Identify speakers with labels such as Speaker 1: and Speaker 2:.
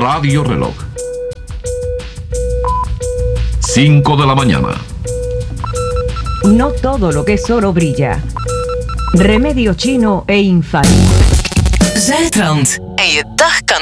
Speaker 1: Radio Reloj. 5 de la mañana.
Speaker 2: No todo lo que es oro brilla. Remedio chino e infalible.
Speaker 3: Zuidrand. En je dag kan